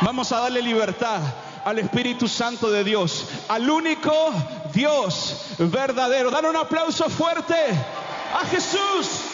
Vamos a darle libertad al Espíritu Santo de Dios, al único Dios verdadero. Dale un aplauso fuerte a Jesús.